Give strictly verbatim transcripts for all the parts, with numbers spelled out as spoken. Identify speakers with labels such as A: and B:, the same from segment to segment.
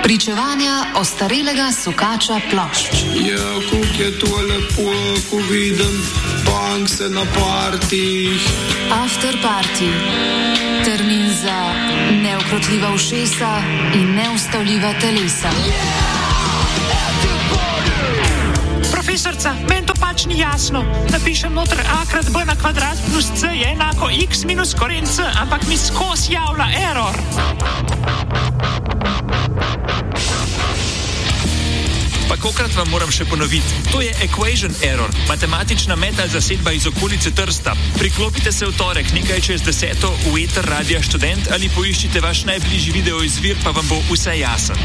A: Pričevanja ostarelega sukača plošč.
B: Ja, kako je to lepo, ko vidim punkse na partijih.
A: After party. Termin za neukrotljiva ušesa in neustavljiva telesa.
C: Profesorca, meni to pač ni jasno. Napišem noter a krat b na kvadrat plus c je enako x minus koren c, ampak mi skos javlja error.
D: Pa kokrat vam moram še ponoviti, to je equation error, matematična metal zasedba iz okolice Trsta. Priklopite se v torek, nekaj čez deseto, v eter Radia Študent ali poiščite vaš najbližji video izvir, pa vam bo vse jasen.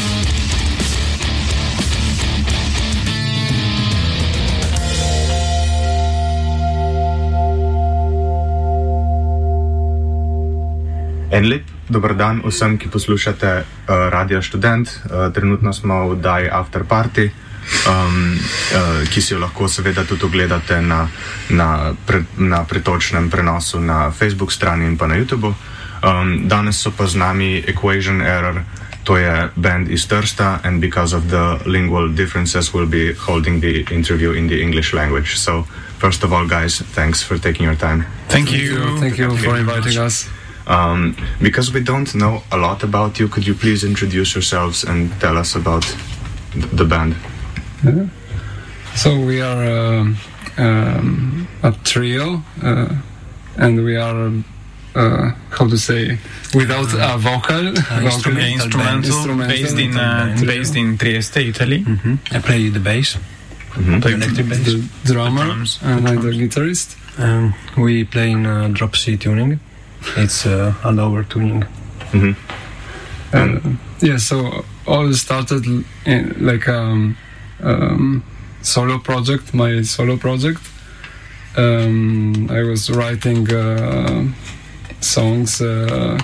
E: En lep dober dan vsem, ki poslušate uh, Radio Študent. Uh, trenutno smo v oddaji After Party, um, uh, ki si jo lahko seveda tudi ogledate na, na, pre, na pretočnem prenosu na Facebook strani in pa na YouTubeu. Um, danes so pa z nami Equation Error, to je band iz Trsta, and because of the lingual differences we'll be holding the interview in the English language. So first of all, guys, thanks for taking your time.
F: Thank you.
G: Thank you for inviting us.
E: Um, because we don't know a lot about you, could you please introduce yourselves and tell us about th- the band?
G: Yeah. So we are uh, um, a trio, uh, and we are, uh, how to say, without a vocal.
F: Uh,
G: vocal
F: instrumental, instrumental,
G: instrumental
F: based in uh, based in Trieste, Italy.
H: Mm-hmm. I play the bass,
E: Mm-hmm.
H: play electric bass,
G: the drummer,
F: The drums,
G: and
F: the
G: I'm the
F: drums.
G: guitarist.
H: Um, we play in uh, drop C tuning. It's uh, a lower tuning.
E: Mm-hmm.
G: Uh, yeah, so all started in like um, um, solo project, my solo project. Um, I was writing uh, songs uh,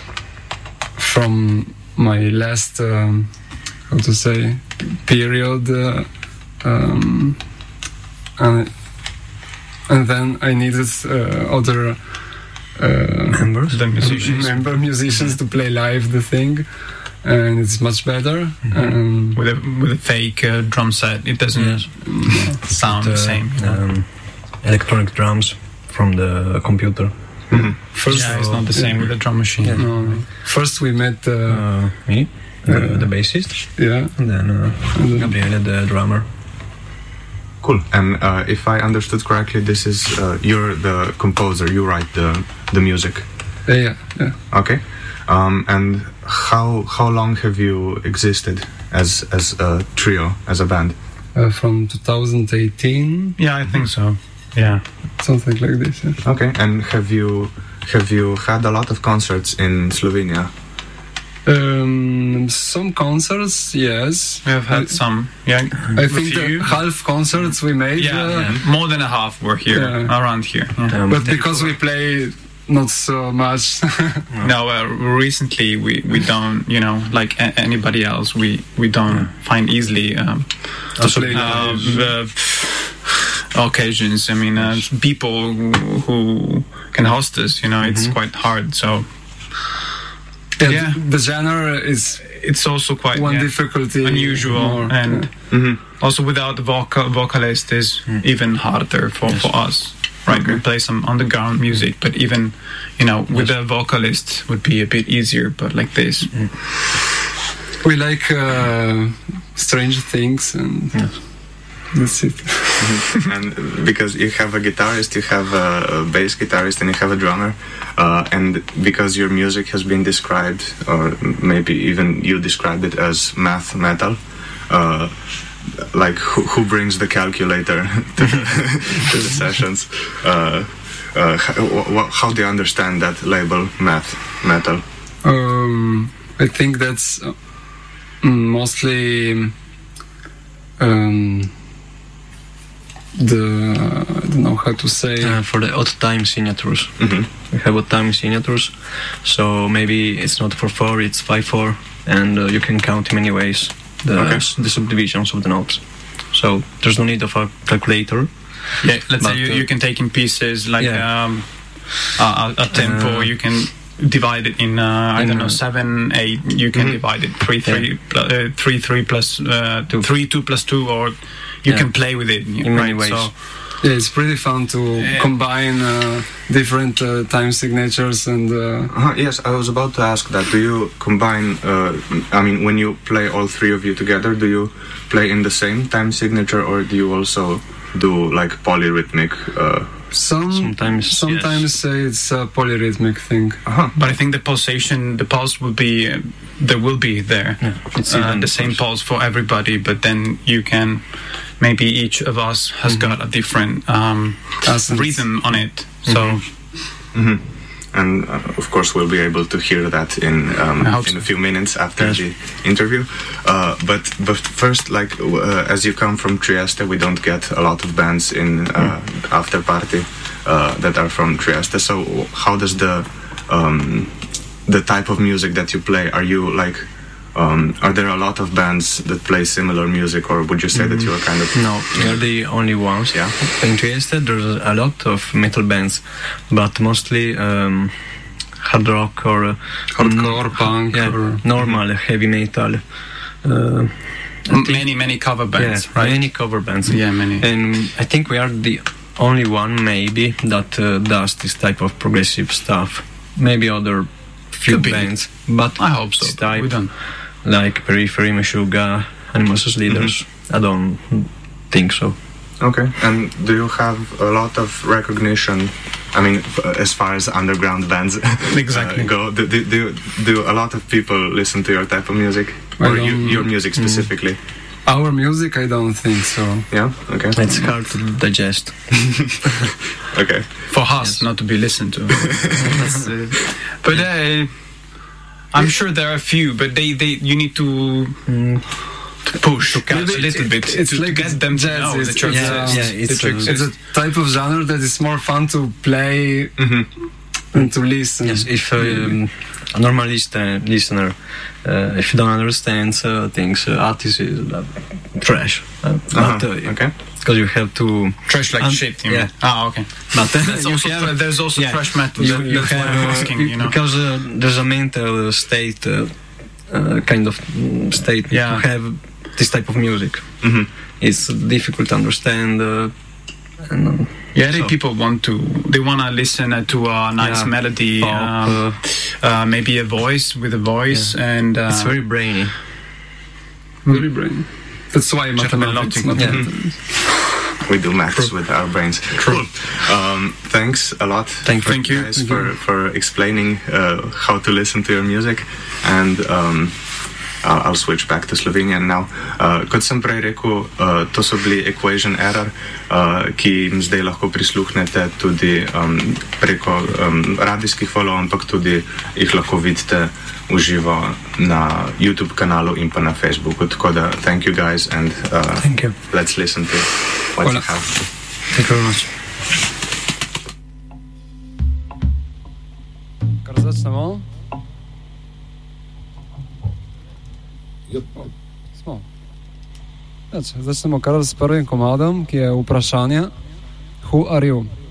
G: from my last, um, how to say, period, uh, um, and, and then I needed uh, other uh,
H: Members?
F: The musicians.
G: member musicians to play live the thing, and it's much better.
H: Mm-hmm.
G: Um,
F: With a with a fake uh, drum set, it doesn't
H: Yes.
F: sound
H: The,
F: the same. You know?
H: um, electronic drums from the computer.
E: Mm-hmm.
G: first,
F: Yeah, it's not the same with the drum machine.
H: Yeah.
G: no, no. First we met, uh,
H: Uh, me, the,
G: Uh,
H: the bassist,
G: yeah,
H: and then uh,
G: and then-
H: Gabriele, the drummer.
E: Cool. And uh, if I understood correctly, this is uh, you're the composer. You write the the music.
G: yeah, yeah, yeah.
E: Okay. Um, and how how long have you existed as as a trio, as a band?
G: Uh, from two thousand eighteen,
F: Yeah, I think so. Yeah.
G: something like this. Yeah.
E: Okay. And have you have you had a lot of concerts in Slovenia?
G: Um, some concerts, yes.
F: We have had some. Yeah,
G: I
F: a
G: think the
F: few.
G: half concerts we made,
F: Yeah,
G: uh,
F: yeah, more than a half were here,
G: Yeah.
F: around here. Yeah.
H: Um,
G: but because we play not so much.
F: No, uh, recently we, we don't, you know, like a- anybody else, we, we don't find easily um,
G: To play
F: uh,
G: live.
F: the occasions. I mean, uh, people who, who can host us, you know, it's quite hard. So
G: Yeah,
F: Yeah.
G: The, the genre is
F: it's also quite
G: one
F: yeah,
G: difficulty
F: unusual,
G: more,
F: and
E: Mm-hmm.
F: also without the vocal vocalist is even harder for, for us. Right, we play some underground music, but even, you know, with a vocalist would be a bit easier. But like this,
G: yeah. We like uh, strange things, and
H: Yes.
G: that's it.
E: And because you have a guitarist, you have a bass guitarist, and you have a drummer, uh, and because your music has been described, or maybe even you described it as math metal, uh, like who, who brings the calculator to the, to the sessions? Uh, uh, how, how do you understand that label, math metal?
G: Um, I think that's uh, mostly um, the I don't know how to say.
H: Uh, for the odd time signatures.
E: Mm-hmm.
H: We have odd time signatures, so maybe it's not four four, it's five four, and uh, you can count in many ways the,
E: Okay.
H: s- the subdivisions of the notes. So there's no need of a calculator.
F: yeah, let's
H: But,
F: say you,
H: uh,
F: you can take in pieces like
H: yeah.
F: um, a, a a tempo.
H: Uh,
F: you can divide it in, uh, I
H: In,
F: don't know,
H: uh,
F: seven, eight. You can
E: Mhm.
F: divide it three, three,
H: Yeah.
F: pl- uh, three, three plus uh,
H: Two.
F: three, two plus two, or you
H: Yeah.
F: can play with it
H: In many ways.
F: So,
G: Yeah, it's pretty fun to
F: Yeah.
G: combine uh, different uh, time signatures and. Uh,
E: Uh, yes, I was about to ask that. Do you combine, uh, I mean, when you play all three of you together, do you play in the same time signature, or do you also do like polyrhythmic? Uh,
G: some
H: Sometimes,
G: sometimes say it's a polyrhythmic thing.
E: uh-huh.
F: but I think the pulsation, the pulse will be, uh, there will be there.
H: Yeah, it's
F: uh,
H: even
F: the same pulse for everybody, but then you can, maybe each of us has got a different um,
G: Essence.
F: rhythm on it. So
E: Mhm. And uh, of course, we'll be able to hear that in um,
F: I hope
E: in
F: so.
E: a few minutes after
H: Yes.
E: the interview. Uh, but but first, like uh, as you come from Trieste, we don't get a lot of bands in uh, After Party uh, that are from Trieste. So how does the um, the type of music that you play? Are you like um, are there a lot of bands that play similar music, or would you say that you are kind of
H: No, we're the only ones.
E: Yeah.
H: In Trieste, there's a lot of metal bands, but mostly um, hard rock or uh,
G: Hardcore,
H: mm,
G: punk,
H: yeah,
G: or-
H: normal heavy metal. Uh,
F: many, many cover bands,
H: yeah,
F: right?
H: many cover bands.
F: Yeah, many.
H: And I think we are the only one, maybe, that uh, does this type of progressive stuff. Maybe other few
F: Could be.
H: bands, but
F: I hope so.
H: this
F: but
H: type,
F: we don't.
H: like Periphery, Meshuggah, Animals as Leaders, I don't think so.
E: Okay, and do you have a lot of recognition? I mean, f- as far as underground bands
F: Exactly.
E: uh, go, do, do, do, do a lot of people listen to your type of music?
G: I
E: Or you,
G: don't-
E: your music specifically?
G: Our music, I don't think so.
E: Yeah, okay.
H: It's hard to digest.
E: Okay.
F: For us not to be listened to. That's, uh, but uh, I'm sure there are a few, but they, they you need to, to push to catch a little bit
G: It's
F: to,
G: like
F: to get them to
G: jazz,
F: know
G: it's-
F: that you're
G: it's,
F: exist,
G: uh,
H: yeah, it's,
F: that you
H: uh,
F: exist.
G: It's a type of genre that is more fun to play and to listen.
H: Yes, if um, a normal listener, listener uh, if you don't understand uh, things, uh, artist is uh, trash. Uh, but,
E: Uh-huh,
H: uh,
E: okay.
H: Because you have to.
F: Trash like
H: Um,
F: shit. You
H: yeah.
F: mean? Ah, okay.
H: But
F: That's
H: you
F: also
H: have-
F: tra- there's also
H: yeah,
F: trash metal.
H: You,
F: that-
H: you
F: that's why
H: have,
F: I'm
H: uh,
F: asking. You know.
H: because uh, there's a mental state, uh, uh, kind of mm, state
F: Yeah.
H: to have this type of music.
E: Mhm.
H: It's difficult to understand. Uh, and, uh,
F: Yeah, the
H: so-
F: people want to. They want to listen uh, to a nice
H: Yeah,
F: melody,
H: pop,
F: um,
H: uh,
F: uh, maybe a voice with a voice, and uh,
H: it's very brainy.
G: Very brain. That's why
F: Just
G: mathematics.
F: melodic.
G: Not
H: Yeah.
E: We do maths with our brains. Cool. Um, thanks a lot.
H: Thank you.
F: Thank you.
E: guys for, for explaining uh, how to listen to your music. And um, I'll, I'll switch back to Slovenian now. Uh, kot sem prej rekel, uh, to so bili Equation Error, uh, ki jim zdaj lahko prisluhnete tudi um, preko um, radijskih follow, ampak tudi jih lahko vidite v živo na YouTube kanalu in pa na Facebooku. Tako da, thank you guys and uh,
H: Thank you.
E: let's listen to what you
G: Hvala.
E: have.
H: Thank you very much.
G: Kar začnemo? Smo. Zač, začnemo kar s prvim komadom, ki je vprašanje Who are you?